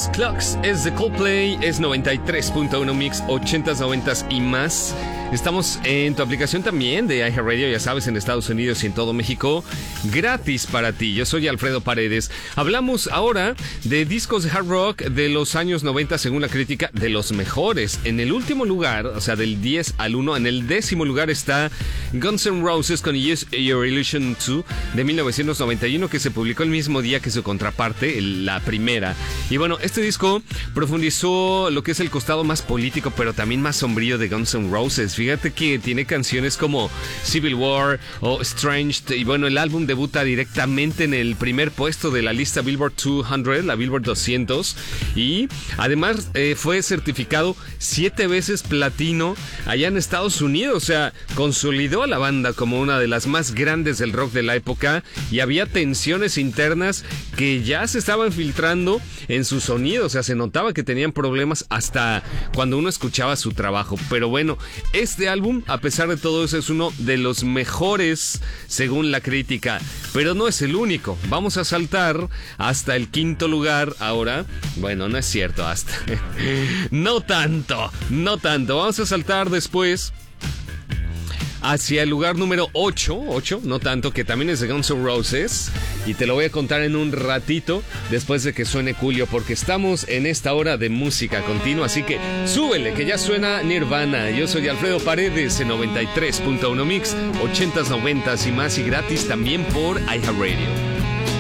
Clocks es de Coldplay, es 93.1 Mix, 80s, 90s y más. Estamos en tu aplicación también de iHeartRadio, ya sabes, en Estados Unidos y en todo México, gratis para ti. Yo soy Alfredo Paredes. Hablamos ahora de discos de hard rock de los años 90 según la crítica, de los mejores. En el último lugar, o sea, del 10 al 1, en el 10º lugar está Guns N' Roses con Use Your Illusion 2 de 1991, que se publicó el mismo día que su contraparte, la primera. Y bueno, este disco profundizó lo que es el costado más político, pero también más sombrío de Guns N' Roses. Fíjate que tiene canciones como Civil War o Estranged, y bueno, el álbum debuta directamente en el primer puesto de la lista Billboard 200, la Billboard 200, y además fue certificado 7 veces platino allá en Estados Unidos. O sea, consolidó a la banda como una de las más grandes del rock de la época, y había tensiones internas que ya se estaban filtrando en su sonido. O sea, se notaba que tenían problemas hasta cuando uno escuchaba su trabajo. Pero bueno, este álbum, a pesar de todo eso, es uno de los mejores según la crítica, pero no es el único. Vamos a saltar hasta el 5º lugar ahora. Bueno, no es cierto, hasta no tanto. Vamos a saltar después hacia el lugar número 8, no tanto, que también es de Guns N' Roses, y te lo voy a contar en un ratito después de que suene Julio, porque estamos en esta hora de música continua, así que súbele, que ya suena Nirvana. Yo soy Alfredo Paredes en 93.1 Mix, 80s, 90s y más, y gratis también por iHeartRadio.